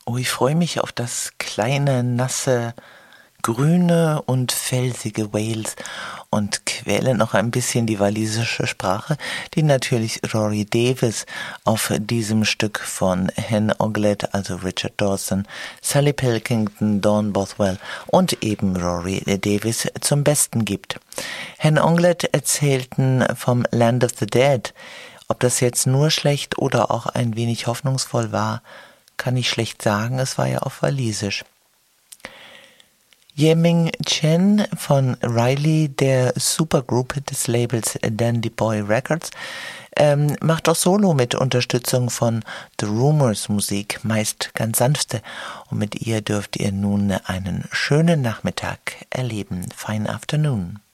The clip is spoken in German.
Oh, ich freue mich auf das kleine, nasse, grüne und felsige Wales und quäle noch ein bisschen die walisische Sprache, die natürlich Rory Davies auf diesem Stück von Hen Oglet, also Richard Dawson, Sally Pilkington, Dawn Bothwell und eben Rory Davies zum Besten gibt. Hen Oglet erzählten vom Land of the Dead. Ob das jetzt nur schlecht oder auch ein wenig hoffnungsvoll war, kann ich schlecht sagen, es war ja auf Walisisch. Yeming Chen von Riley, der Supergroup des Labels Dandy Boy Records, macht auch Solo mit Unterstützung von The Rumors Musik, meist ganz sanfte. Und mit ihr dürft ihr nun einen schönen Nachmittag erleben. Fine afternoon.